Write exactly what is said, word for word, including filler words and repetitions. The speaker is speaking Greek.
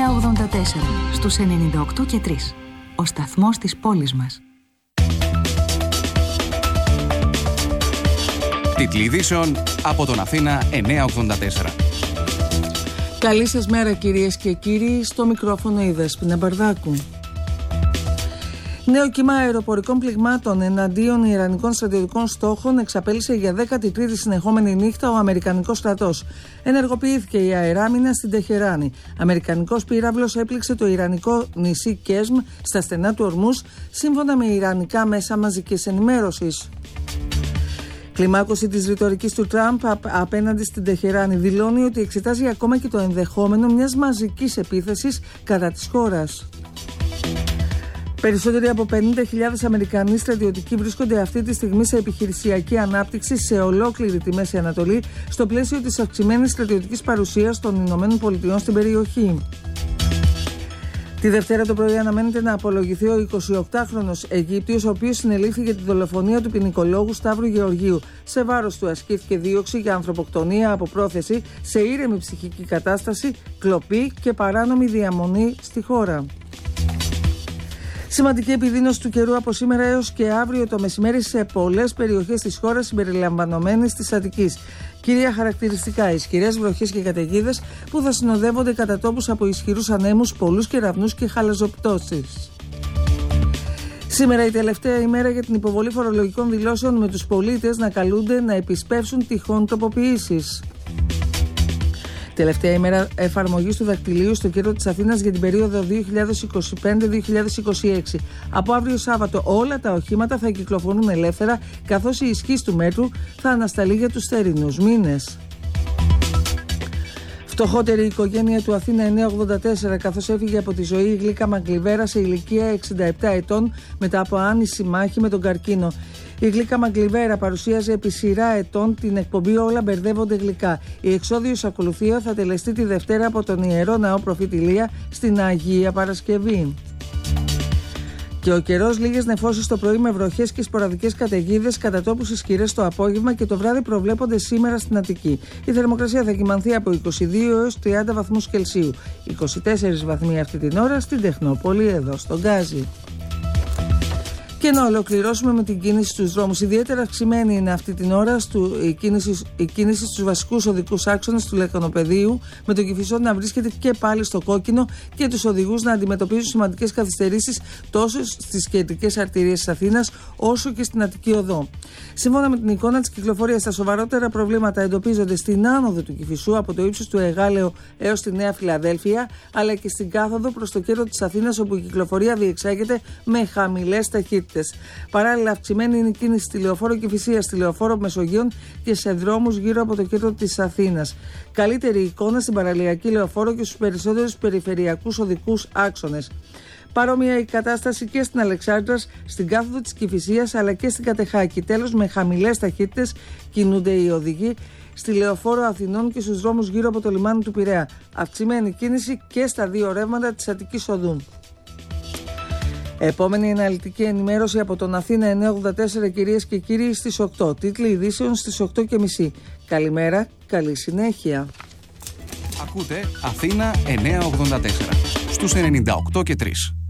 εννιακόσια ογδόντα τέσσερα στους ενενήντα οκτώ και τρία. Ο σταθμός της πόλης μας. Τίτλοι ειδήσεων από τον Αθήνα εννιακόσια ογδόντα τέσσερα. Καλή σας μέρα κυρίες και κύριοι, στο μικρόφωνο η Δέσποινα Μπαρδάκου. Νέο κύμα αεροπορικών πληγμάτων εναντίον ιρανικών στρατιωτικών στόχων εξαπέλυσε για δέκατη τρίτη συνεχόμενη νύχτα ο Αμερικανικός στρατός. Ενεργοποιήθηκε η αεράμινα στην Τεχεράνη. Αμερικανικός πύραυλος έπληξε το ιρανικό νησί Κέσμ στα στενά του Ορμούς, σύμφωνα με ιρανικά μέσα μαζικής ενημέρωσης. Κλιμάκωση της ρητορικής του Τραμπ απέναντι στην Τεχεράνη δηλώνει ότι εξετάζει ακόμα και το ενδεχόμενο μιας μαζικής επίθεσης κατά της χώρας. Περισσότεροι από πενήντα χιλιάδες Αμερικανοί στρατιωτικοί βρίσκονται αυτή τη στιγμή σε επιχειρησιακή ανάπτυξη σε ολόκληρη τη Μέση Ανατολή, στο πλαίσιο της αυξημένης στρατιωτικής παρουσίας των Ηνωμένων Πολιτειών στην περιοχή. Τη Δευτέρα το πρωί αναμένεται να απολογηθεί ο εικοσιοκτάχρονος Αιγύπτιος, ο οποίος συνελήφθη για τη δολοφονία του ποινικολόγου Σταύρου Γεωργίου. Σε βάρος του ασκήθηκε δίωξη για ανθρωποκτονία από πρόθεση σε ήρεμη ψυχική κατάσταση, κλοπή και παράνομη διαμονή στη χώρα. Σημαντική επιδείνωση του καιρού από σήμερα έως και αύριο το μεσημέρι σε πολλές περιοχές της χώρας συμπεριλαμβανομένης της Αττικής. Κυρία χαρακτηριστικά, ισχυρές βροχές και καταιγίδες που θα συνοδεύονται κατά τόπους από ισχυρούς ανέμους, πολλούς κεραυνούς και χαλαζοπτώσεις. Σήμερα η τελευταία ημέρα για την υποβολή φορολογικών δηλώσεων, με τους πολίτες να καλούνται να επισπεύσουν τυχόν τροποποιήσεις. Τελευταία ημέρα εφαρμογής του δακτυλίου στο κέντρο της Αθήνας για την περίοδο δύο χιλιάδες είκοσι πέντε με δύο χιλιάδες είκοσι έξι. Από αύριο Σάββατο όλα τα οχήματα θα κυκλοφορούν ελεύθερα, καθώς η ισχύς του μέτρου θα ανασταλεί για τους θερινούς μήνες. Φτωχότερη οικογένεια του Αθήνα εννιακόσια ογδόντα τέσσερα, καθώς έφυγε από τη ζωή η Γλίκα Μαγκλιβέρα σε ηλικία εξήντα επτά ετών μετά από άνηση μάχη με τον καρκίνο. Η Γλίκα Μαγκλιβέρα παρουσίαζε επί σειρά ετών την εκπομπή «Όλα μπερδεύονται γλυκά». Η εξώδιος ακολουθία θα τελεστεί τη Δευτέρα από τον Ιερό Ναό Προφητηλία στην Αγία Παρασκευή. Και ο καιρός, λίγες νεφώσεις το πρωί με βροχές και σποραδικές καταιγίδες, κατά τόπους ισχυρές το απόγευμα και το βράδυ προβλέπονται σήμερα στην Αττική. Η θερμοκρασία θα κυμανθεί από είκοσι δύο έως τριάντα βαθμούς Κελσίου. είκοσι τέσσερις βαθμοί αυτή την ώρα στην Τεχνόπολη, εδώ στον Γκάζι. Και να ολοκληρώσουμε με την κίνηση στους δρόμους. Ιδιαίτερα αυξημένη είναι αυτή την ώρα στου, η, κίνηση, η κίνηση στους βασικούς οδικούς άξονες του Λεκανοπεδίου, με τον Κηφισό να βρίσκεται και πάλι στο κόκκινο και τους οδηγούς να αντιμετωπίζουν σημαντικές καθυστερήσεις τόσο στις κεντρικές αρτηρίες της Αθήνας όσο και στην Αττική Οδό. Σύμφωνα με την εικόνα της κυκλοφορίας, τα σοβαρότερα προβλήματα εντοπίζονται στην άνοδο του Κηφισού από το ύψος του Εγάλεο έως τη Νέα Φιλαδέλφεια, αλλά και στην κάθοδο προς το κέντρο της Αθήνας, όπου η κυκλοφορία διεξάγεται με χαμηλές ταχύτητες. Παράλληλα, αυξημένη είναι η κίνηση στη Λεωφόρο Κηφισίας, στη Λεωφόρο Μεσογείων και σε δρόμους γύρω από το κέντρο της Αθήνας. Καλύτερη εικόνα στην παραλιακή Λεωφόρο και στους περισσότερους περιφερειακούς οδικούς άξονες. Παρόμοια η κατάσταση και στην Αλεξάνδρας, στην κάθοδο της Κηφισίας αλλά και στην Κατεχάκη. Τέλος, με χαμηλές ταχύτητες κινούνται οι οδηγοί στη Λεωφόρο Αθηνών και στους δρόμους γύρω από το λιμάνι του Πειραιά. Αυξημένη κίνηση και στα δύο ρεύματα της Αττικής Οδού. Επόμενη αναλυτική ενημέρωση από τον Αθήνα εννιακόσια ογδόντα τέσσερα, κυρίες και κύριοι, στις οκτώ. Τίτλοι ειδήσεων στις οκτώ και μισή. Καλημέρα, καλή συνέχεια. Ακούτε Αθήνα εννιακόσια ογδόντα τέσσερα στους ενενήντα οκτώ και τρία.